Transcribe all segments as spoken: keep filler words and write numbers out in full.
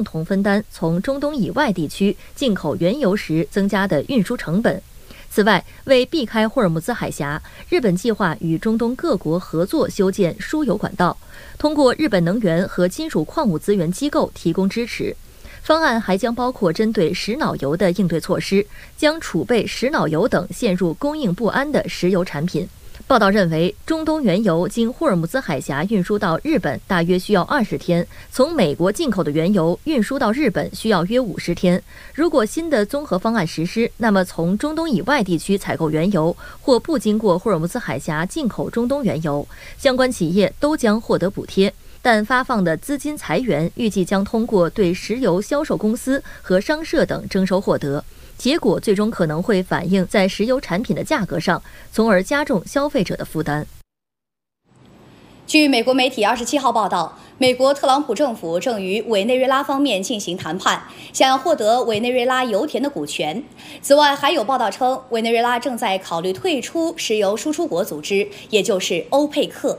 共同分担从中东以外地区进口原油时增加的运输成本。此外，为避开霍尔木兹海峡，日本计划与中东各国合作修建输油管道，通过日本能源和金属矿物资源机构提供支持。方案还将包括针对石脑油的应对措施，将储备石脑油等陷入供应不安的石油产品。报道认为，中东原油经霍尔木兹海峡运输到日本大约需要二十天，从美国进口的原油运输到日本需要约五十天。如果新的综合方案实施，那么从中东以外地区采购原油或不经过霍尔木兹海峡进口中东原油，相关企业都将获得补贴。但发放的资金财源预计将通过对石油销售公司和商社等征收获得。结果最终可能会反映在石油产品的价格上，从而加重消费者的负担。 据美国媒体二十七号报道，美国特朗普政府正与委内瑞拉方面进行谈判，想要获得委内瑞拉油田的股权。此外，还有报道称，委内瑞拉正在考虑退出石油输出国组织，也就是欧佩克。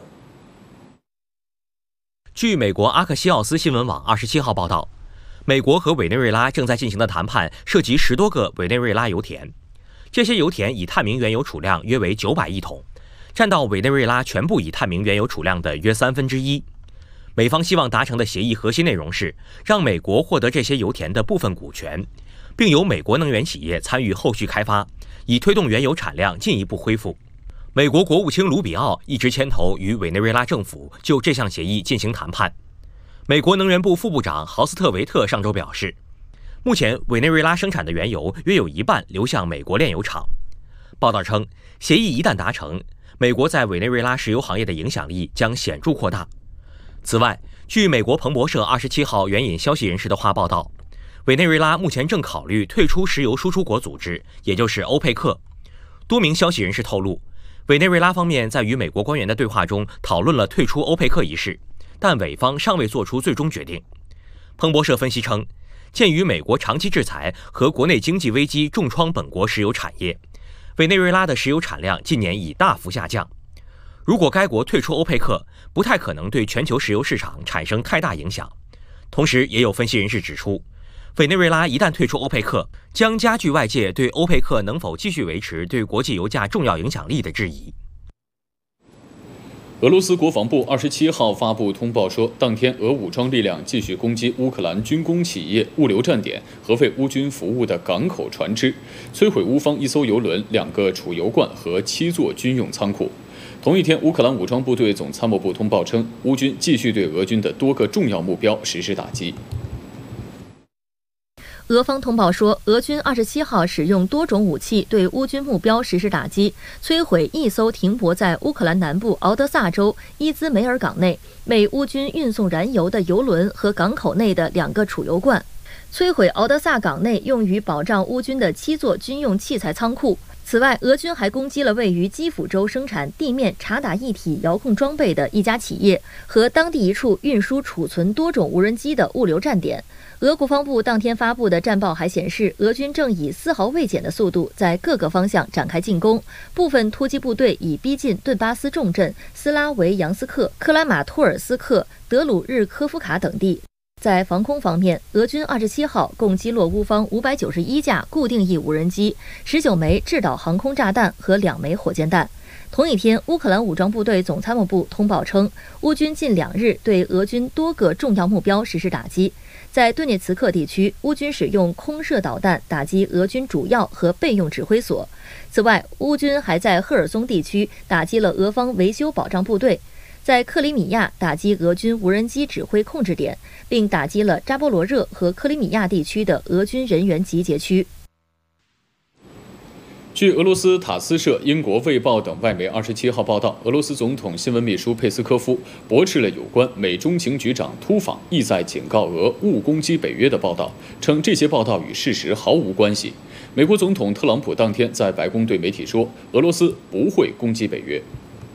据美国阿克西奥斯新闻网二十七号报道，美国和委内瑞拉正在进行的谈判涉及十多个委内瑞拉油田，这些油田以探明原油储量约为九百亿桶，占到委内瑞拉全部已探明原油储量的约三分之一。美方希望达成的协议核心内容是让美国获得这些油田的部分股权，并由美国能源企业参与后续开发，以推动原油产量进一步恢复。美国国务卿卢比奥一直牵头与委内瑞拉政府就这项协议进行谈判。美国能源部副部长豪斯特维特上周表示，目前委内瑞拉生产的原油约有一半流向美国炼油厂。报道称，协议一旦达成，美国在委内瑞拉石油行业的影响力将显著扩大。此外，据美国彭博社二十七号援引消息人士的话报道，委内瑞拉目前正考虑退出石油输出国组织，也就是欧佩克。多名消息人士透露，委内瑞拉方面在与美国官员的对话中讨论了退出欧佩克一事，但委方尚未做出最终决定。彭博社分析称，鉴于美国长期制裁和国内经济危机重创本国石油产业，委内瑞拉的石油产量近年已大幅下降。如果该国退出欧佩克，不太可能对全球石油市场产生太大影响。同时，也有分析人士指出，委内瑞拉一旦退出欧佩克，将加剧外界对欧佩克能否继续维持对国际油价重要影响力的质疑。 俄罗斯国防部二十七号发布通报说，当天俄武装力量继续攻击乌克兰军工企业、物流站点和为乌军服务的港口船只，摧毁乌方一艘油轮、两个储油罐和七座军用仓库。同一天，乌克兰武装部队总参谋部通报称，乌军继续对俄军的多个重要目标实施打击。 俄方通报说，俄军二十七号使用多种武器对乌军目标实施打击，摧毁一艘停泊在乌克兰南部敖德萨州伊兹梅尔港内为乌军运送燃油的油轮和港口内的两个储油罐，摧毁敖德萨港内用于保障乌军的七座军用器材仓库。此外，俄军还攻击了位于基辅州生产地面察打一体遥控装备的一家企业和当地一处运输储存多种无人机的物流站点。俄国防部当天发布的战报还显示，俄军正以丝毫未减的速度在各个方向展开进攻，部分突击部队已逼近顿巴斯重镇斯拉维扬斯克、克拉马托尔斯克、德鲁日科夫卡等地。在防空方面，俄军二十七号共击落乌方五百九十一架固定翼无人机、十九枚制导航空炸弹和两枚火箭弹。同一天，乌克兰武装部队总参谋部通报称，乌军近两日对俄军多个重要目标实施打击。在顿涅茨克地区，乌军使用空射导弹打击俄军主要和备用指挥所。此外，乌军还在赫尔松地区打击了俄方维修保障部队，在克里米亚打击俄军无人机指挥控制点，并打击了扎波罗热和克里米亚地区的俄军人员集结区。 据俄罗斯塔斯社、英国《卫报》等外媒二十七号报道，俄罗斯总统新闻秘书佩斯科夫驳斥了有关美中情局长突访意在警告俄勿攻击北约的报道，称这些报道与事实毫无关系。美国总统特朗普当天在白宫对媒体说，俄罗斯不会攻击北约。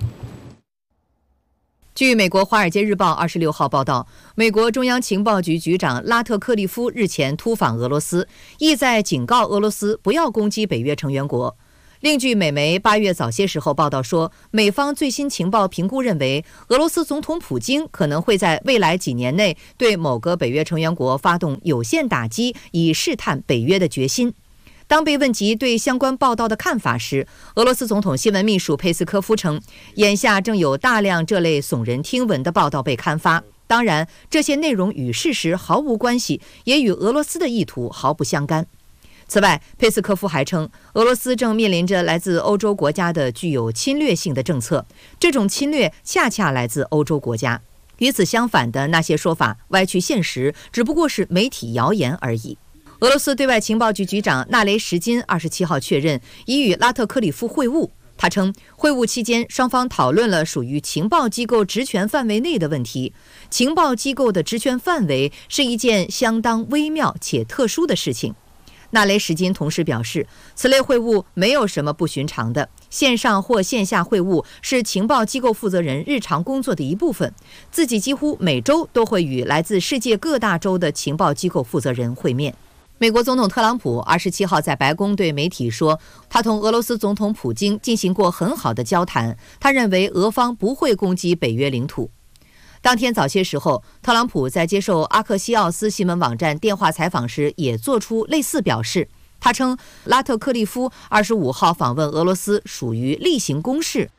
据美国《华尔街日报》二十六号报道，美国中央情报局局长拉特克利夫日前突访俄罗斯，意在警告俄罗斯不要攻击北约成员国。 另据美媒八月早些时候报道说，美方最新情报评估认为，俄罗斯总统普京可能会在未来几年内对某个北约成员国发动有限打击，以试探北约的决心。当被问及对相关报道的看法时，俄罗斯总统新闻秘书佩斯科夫称，眼下正有大量这类耸人听闻的报道被刊发，当然，这些内容与事实毫无关系，也与俄罗斯的意图毫不相干。此外，佩斯科夫还称，俄罗斯正面临着来自欧洲国家的具有侵略性的政策，这种侵略恰恰来自欧洲国家。与此相反的那些说法歪曲现实，只不过是媒体谣言而已。俄罗斯对外情报局局长纳雷什金二十七号确认，已与拉特克里夫会晤。他称，会晤期间，双方讨论了属于情报机构职权范围内的问题。情报机构的职权范围是一件相当微妙且特殊的事情。纳雷什金同时表示，此类会晤没有什么不寻常的，线上或线下会晤是情报机构负责人日常工作的一部分。自己几乎每周都会与来自世界各大洲的情报机构负责人会面。美国总统特朗普二十七号在白宫对媒体说，他同俄罗斯总统普京进行过很好的交谈，他认为俄方不会攻击北约领土。当天早些时候，特朗普在接受阿克西奥斯新闻网站电话采访时也做出类似表示。他称，拉特克利夫二十五号访问俄罗斯属于例行公事。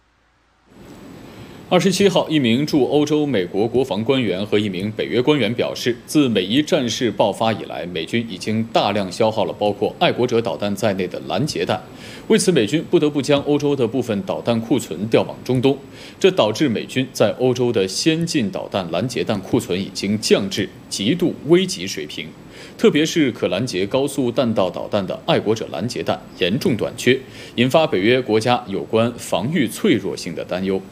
二十七号，一名驻欧洲美国国防官员和一名北约官员表示，自美伊战事爆发以来，美军已经大量消耗了包括爱国者导弹在内的拦截弹，为此美军不得不将欧洲的部分导弹库存调往中东，这导致美军在欧洲的先进导弹拦截弹库存已经降至极度危急水平，特别是可拦截高速弹道导弹的爱国者拦截弹严重短缺，引发北约国家有关防御脆弱性的担忧。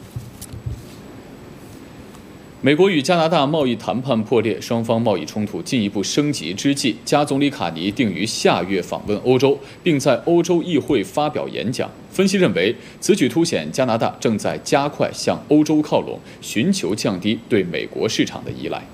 美国与加拿大贸易谈判破裂，双方贸易冲突进一步升级之际，加总理卡尼定于下月访问欧洲，并在欧洲议会发表演讲。分析认为，此举凸显加拿大正在加快向欧洲靠拢，寻求降低对美国市场的依赖。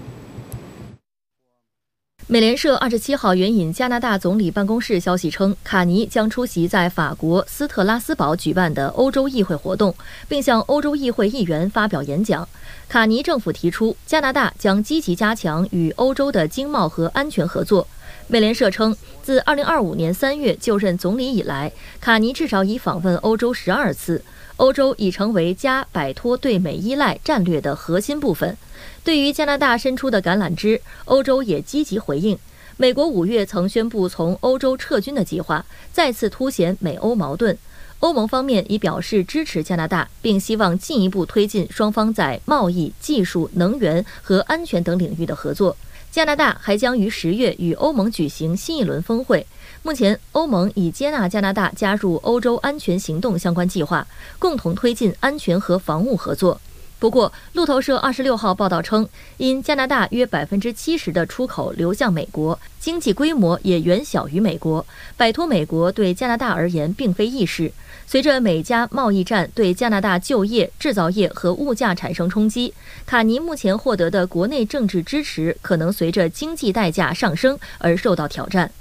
美联社二十七号援引加拿大总理办公室消息称，卡尼将出席在法国斯特拉斯堡举办的欧洲议会活动，并向欧洲议会议员发表演讲。卡尼政府提出，加拿大将积极加强与欧洲的经贸和安全合作。美联社称，自二零二五年三月就任总理以来，卡尼至少已访问欧洲十二次。欧洲已成为加摆脱对美依赖战略的核心部分。对于加拿大伸出的橄榄枝，欧洲也积极回应。美国五月曾宣布从欧洲撤军的计划，再次凸显美欧矛盾。欧盟方面已表示支持加拿大，并希望进一步推进双方在贸易、技术、能源和安全等领域的合作。加拿大还将于十月与欧盟举行新一轮峰会。目前，欧盟已接纳加拿大加入欧洲安全行动相关计划，共同推进安全和防务合作。不过，路透社二十六号报道称，因加拿大约百分之七十的出口流向美国，经济规模也远小于美国，摆脱美国对加拿大而言并非易事。随着美加贸易战对加拿大就业、制造业和物价产生冲击，卡尼目前获得的国内政治支持可能随着经济代价上升而受到挑战。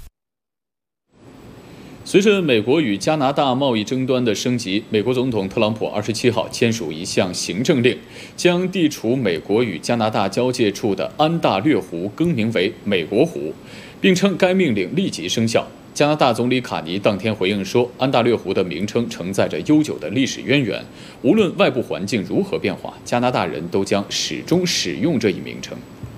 随着美国与加拿大贸易争端的升级，美国总统特朗普二十七号签署一项行政令，将地处美国与加拿大交界处的安大略湖更名为美国湖，并称该命令立即生效。加拿大总理卡尼当天回应说，安大略湖的名称承载着悠久的历史渊源，无论外部环境如何变化，加拿大人都将始终使用这一名称。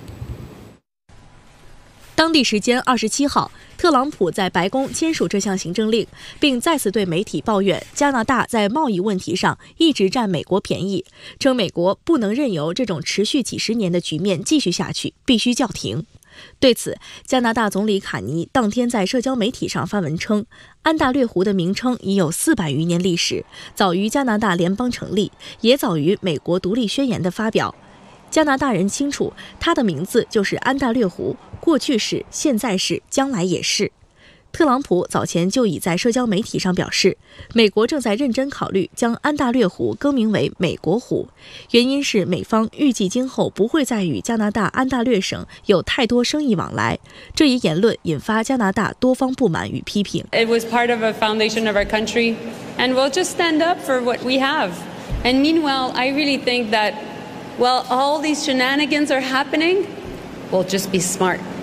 当地时间二十七号，特朗普在白宫签署这项行政令，并再次对媒体抱怨加拿大在贸易问题上一直占美国便宜，称美国不能任由这种持续几十年的局面继续下去，必须叫停。对此，加拿大总理卡尼当天在社交媒体上发文称，安大略湖的名称已有四百余年历史，早于加拿大联邦成立，也早于美国独立宣言的发表。加拿大人清楚，它的名字就是安大略湖，过去是，现在是，将来也是。 特朗普早前就已在社交媒体上表示，美国正在认真考虑将安大略湖更名为美国湖，原因是美方预计今后不会再与加拿大安大略省有太多生意往来。这一言论引发加拿大多方不满与批评。 It was part of a foundation of our country, and we'll just stand up for what we have. And meanwhile, I really think that while all these shenanigans are happening, we'll just be smart.